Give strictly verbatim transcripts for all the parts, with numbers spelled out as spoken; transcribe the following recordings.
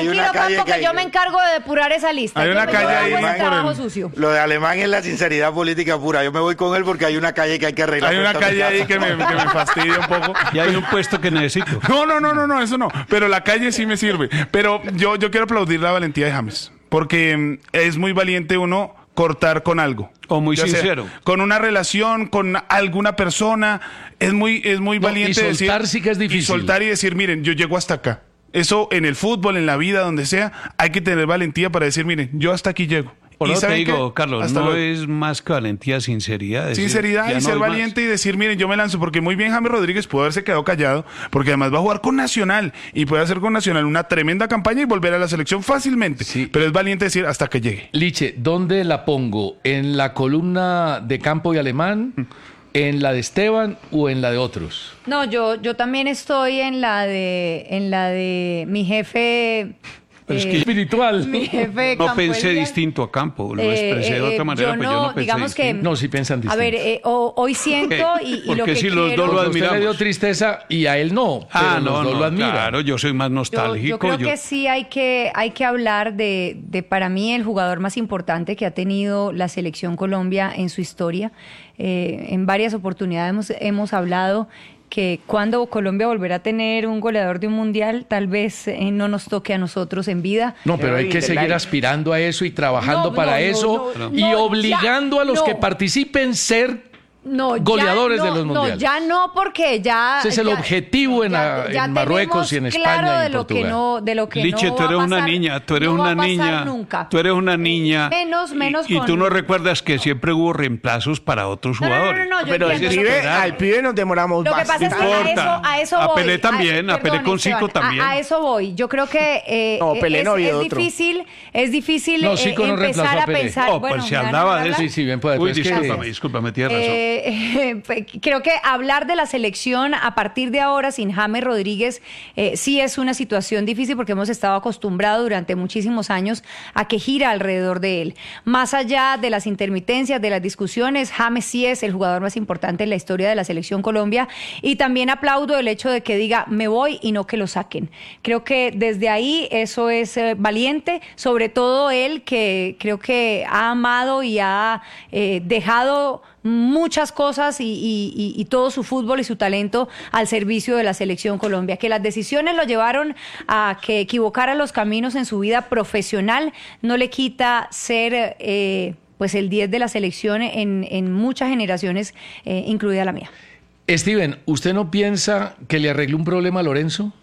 Tranquilo, Campo, que, que yo me encargo de depurar esa lista. Hay una yo calle ahí, ese trabajo el, sucio. Lo de Alemán es la sinceridad política pura. Yo me voy con él porque hay una calle que hay que arreglar. Hay una calle ahí que me, que me fastidia un poco. Y hay un puesto que necesito. No, no, no, no, no, eso no. Pero la calle sí me sirve. Pero yo, yo quiero aplaudir la valentía de James. Porque es muy valiente uno cortar con algo. O muy ya sincero. Sea, con una relación, con alguna persona. Es muy, es muy no, valiente y soltar decir, sí que es difícil. Y soltar y decir, miren, yo llego hasta acá. Eso en el fútbol, en la vida, donde sea, hay que tener valentía para decir, miren, yo hasta aquí llego. Por y eso te digo, qué? Carlos, Hasta no luego. es más que valentía, sinceridad. Decir, Sinceridad y no ser hay valiente más. y decir, miren, yo me lanzo, porque muy bien James Rodríguez pudo haberse quedado callado, porque además va a jugar con Nacional y puede hacer con Nacional una tremenda campaña y volver a la selección fácilmente. Sí. Pero es valiente decir hasta que llegue. Liche, ¿dónde la pongo? ¿En la columna de Campo y Alemán? ¿En la de Esteban o en la de otros? No, yo, yo también estoy en la de, en la de mi jefe. Pero es eh, que espiritual. Mi jefe No Campo pensé Elías. distinto a Campo, lo Eh, expresé de eh, otra manera, yo pero no, yo no pensé digamos que- distinto. No, sí piensan distinto. A ver, eh, o- hoy siento y, y lo Porque que si los quiero... dos lo Porque a usted le dio admiramos. tristeza y a él no, pero Ah, los no, dos no, lo admiran. claro, yo soy más Yo, nostálgico. yo creo yo- que sí hay que, hay que hablar de, de, para mí, el jugador más importante que ha tenido la Selección Colombia en su historia. Eh, en varias oportunidades hemos, hemos hablado que cuando Colombia volverá a tener un goleador de un mundial, tal vez eh, no nos toque a nosotros en vida. No, pero hay Pero que de seguir la- aspirando a eso y trabajando No, para no, no, eso no, y no, obligando ya, a los no. que participen ser No, ya goleadores no, de los mundiales. No, ya no, porque ya... Ese es el ya- objetivo en la- en Marruecos y en tenemos España claro y en de lo que Portugal. no, de lo que Liche, no tú va a eres una pasar, niña, tú eres no va una a pasar niña, nunca. tú eres una niña. Menos, menos y, y con- tú no recuerdas que siempre hubo reemplazos para otros No, no, no, jugadores. no, no, yo Pero al entiendo. pibe, esperar. al pibe nos demoramos Lo que pasa es que bastante. a importa. eso, a eso A voy. Pelé también, a Pelé perdón, con Zico Esteban, también. A, a eso voy. Yo creo que eh, No, Pelé es, no había es otro. difícil, es difícil No, eh, Zico no reemplazó empezar a a Pelé. pensar. Oh, bueno, pues se ¿me van a hablaba de hablar? eso. Sí, sí, bien puede. Uy, pero es que- discúlpame, discúlpame, tienes razón. Eh, creo que hablar de la selección a partir de ahora sin James Rodríguez eh, sí es una situación difícil porque hemos estado acostumbrados durante muchísimos años a que gira alrededor de él. Más allá de las intermitencias, de las discusiones, James sí es el jugador más importante en la historia de la selección Colombia y también aplaudo el hecho de que diga me voy y no que lo saquen. Creo que desde ahí eso es eh, valiente, sobre todo él que creo que ha amado y ha eh, dejado muchas cosas y, y, y, y todo su fútbol y su talento al servicio de la selección Colombia. Que las decisiones lo llevaron a que equivocara los caminos en su vida profesional no le quita ser eh, pues el diez de la selección en, en muchas generaciones, eh, incluida la mía. Steven, ¿usted no piensa que le arregló un problema a Lorenzo?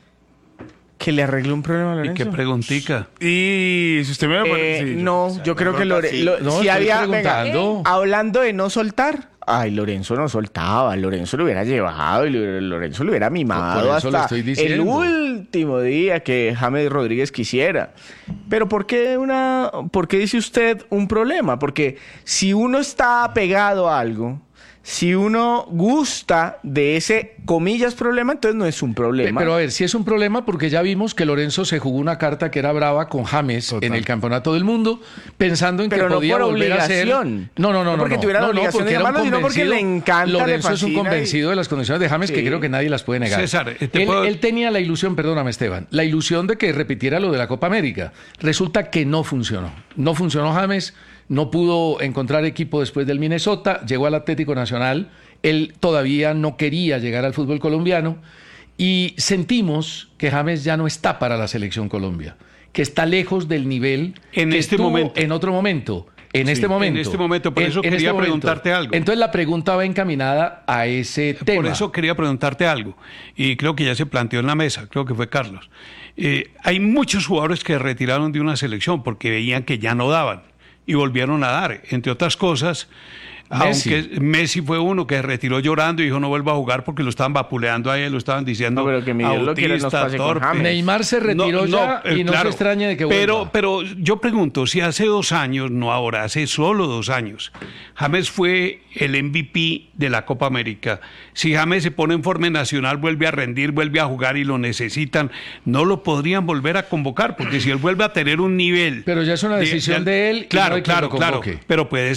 Que le arregle un problema a ¿Y Lorenzo. qué preguntica? Y si usted me lo Eh, sí, yo- no, yo creo que Lore- sí. lo- No, si estoy había, preguntando. venga, hablando de no soltar, ay, Lorenzo no soltaba, Lorenzo lo hubiera llevado y lo- Lorenzo lo hubiera mimado Por eso lo hasta estoy el diciendo. último día que James Rodríguez quisiera. Pero ¿por qué una, por qué dice usted un problema? Porque si uno está apegado a algo, si uno gusta de ese, comillas, problema, entonces no es un problema. Pero a ver, si es un problema porque ya vimos que Lorenzo se jugó una carta que era brava con James Total. en el Campeonato del Mundo, pensando en Pero que no podía por volver a ser... obligación. No, no, no, No no. porque no, tuviera la no, no, obligación porque de era un llamarlo, sino porque convencido- le encanta, le Lorenzo es un fascina y- convencido de las condiciones de James que Sí. creo que nadie las puede negar. César, eh, te él, puedo- él tenía la ilusión, perdóname Esteban, la ilusión de que repitiera lo de la Copa América. Resulta que no funcionó. No funcionó James, no pudo encontrar equipo después del Minnesota, llegó al Atlético Nacional, él todavía no quería llegar al fútbol colombiano y sentimos que James ya no está para la selección Colombia, que está lejos del nivel En que este estuvo momento. en otro momento. En este momento. en este momento, por eso quería momento. preguntarte algo. Entonces la pregunta va encaminada a ese tema. Por eso quería preguntarte algo, y creo que ya se planteó en la mesa, creo que fue Carlos. Eh, hay muchos jugadores que retiraron de una selección porque veían que ya no daban y volvieron a dar, entre otras cosas. Messi. Aunque Messi fue uno que se retiró llorando y dijo no vuelva a jugar porque lo estaban vapuleando a él, lo estaban diciendo No, pero que Miguel lo quiere, nos autista, pase con torpe. James. Neymar se retiró ya eh, y no se extrañe de que pero, vuelva. Pero yo pregunto, si hace dos años, no ahora, hace solo dos años, James fue el M V P de la Copa América. Si James se pone en forma nacional, vuelve a rendir, vuelve a jugar y lo necesitan, no lo podrían volver a convocar, porque si él vuelve a tener un nivel... Pero ya es una decisión de él y Claro, no de quien claro, lo claro, convoque. pero puede